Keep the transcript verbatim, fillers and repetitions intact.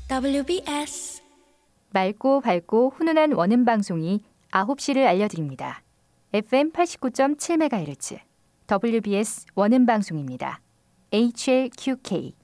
더블유비에스 맑고 밝고 훈훈한 원음 방송이 아홉 시를 알려드립니다. 에프엠 팔십구 점 칠 메가헤르츠 더블유비에스 원음 방송입니다. 에이치엘큐케이